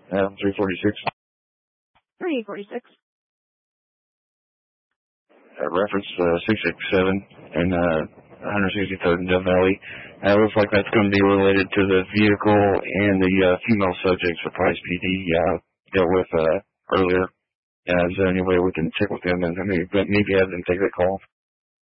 346. 346. Reference 667 and 163rd in Dove Valley. It looks like that's going to be related to the vehicle and the female subjects that Price PD dealt with earlier. Is there any way we can check with them and maybe have them take that call?